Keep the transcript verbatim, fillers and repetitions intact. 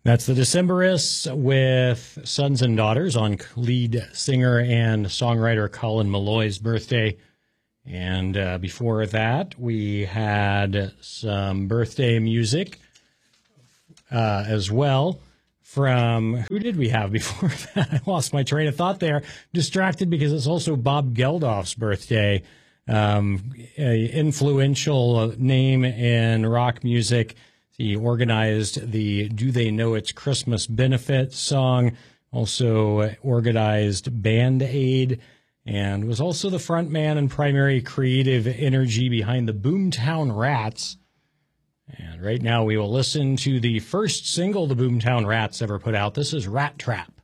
That's the Decemberists with Sons and Daughters on lead singer and songwriter Colin Meloy's birthday. And uh, before that, we had some birthday music uh, as well from, who did we have before that? I lost my train of thought there. Distracted because it's also Bob Geldof's birthday. Um, a influential name in rock music. He organized the Do They Know It's Christmas benefit song, also organized Band Aid, and was also the front man and primary creative energy behind the Boomtown Rats. And right now we will listen to the first single the Boomtown Rats ever put out. This is Rat Trap.